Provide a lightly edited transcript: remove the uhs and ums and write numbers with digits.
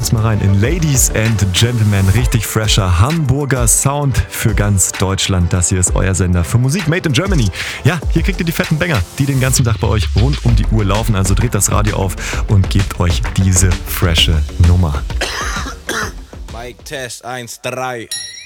jetzt mal rein in Ladies and Gentlemen. Richtig fresher Hamburger Sound für ganz Deutschland. Das hier ist euer Sender für Musik made in Germany. Ja, hier kriegt ihr die fetten Banger, die den ganzen Tag bei euch rund um die Uhr laufen. Also dreht das Radio auf und gebt euch diese frische Nummer. Mic Test 1, 3.